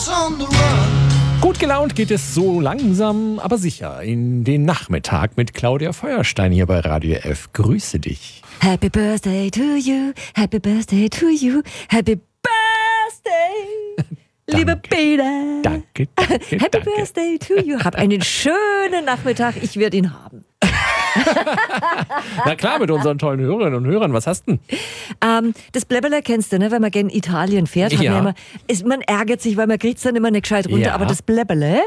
Gut gelaunt geht es so langsam, aber sicher in den Nachmittag mit Claudia Feuerstein hier bei Radio F. Grüße dich. Happy Birthday to you, Happy Birthday to you, Happy Birthday, liebe Peter. Danke. Happy Birthday to you. Hab einen schönen Nachmittag, ich werde ihn haben. Na klar, mit unseren tollen Hörerinnen und Hörern. Was hast du denn? Das Blabberle kennst du, ne? Wenn man gerne Italien fährt, Ja. man ärgert sich, weil man kriegt es dann immer nicht gescheit runter. Ja. Aber das Blabberle,